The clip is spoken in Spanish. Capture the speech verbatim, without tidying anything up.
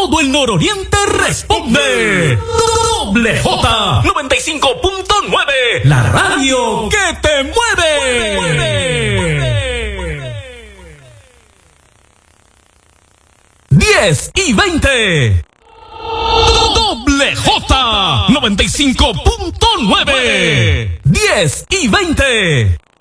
todo el nororiente responde. Doble J noventa y cinco punto nueve, la radio que te mueve. mueve, mueve. diez y veinte. Doble J noventa y cinco punto nueve. diez y veinte.